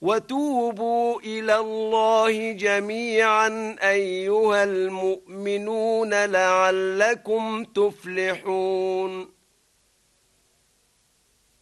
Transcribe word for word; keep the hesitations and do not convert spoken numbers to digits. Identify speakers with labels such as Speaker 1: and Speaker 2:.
Speaker 1: وتوبوا إلى الله جميعا أيها المؤمنون لعلكم تفلحون